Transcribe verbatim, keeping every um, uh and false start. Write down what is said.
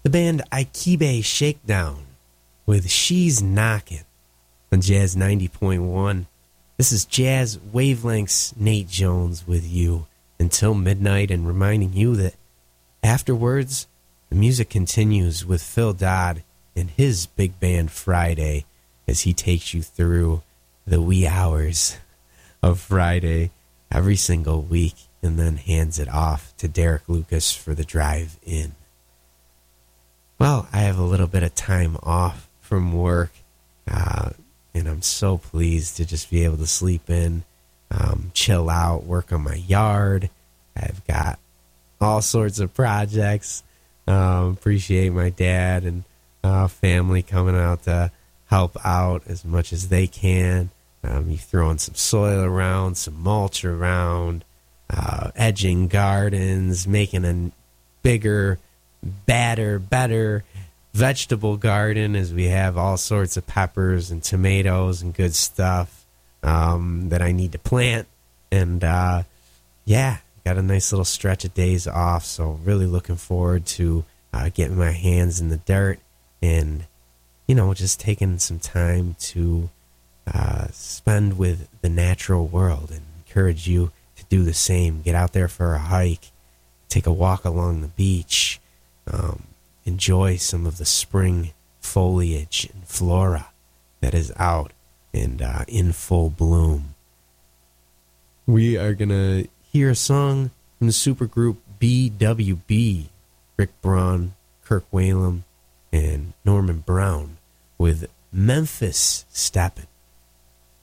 the band Aikibe Shakedown with She's Knockin' on Jazz ninety point one. This is Jazz Wavelengths, Nate Jones with you until midnight, and reminding you that afterwards, the music continues with Phil Dodd and his Big Band Friday as he takes you through the wee hours of Friday every single week and then hands it off to Derek Lucas for the drive-in. Well, I have a little bit of time off from work, uh, and I'm so pleased to just be able to sleep in, um, chill out, work on my yard. I've got all sorts of projects. Um, appreciate my dad and uh, family coming out to help out as much as they can. Um, you throwing some soil around, some mulch around, uh, edging gardens, making a bigger, badder, better vegetable garden as we have all sorts of peppers and tomatoes and good stuff um, that I need to plant. And uh, yeah, got a nice little stretch of days off, so really looking forward to uh, getting my hands in the dirt and, you know, just taking some time to uh, spend with the natural world, and encourage you to do the same. Get out there for a hike, take a walk along the beach, um, enjoy some of the spring foliage and flora that is out and uh, in full bloom. We are going to hear a song from the supergroup B W B, Rick Braun, Kirk Whalum, and Norman Brown with Memphis Steppin'.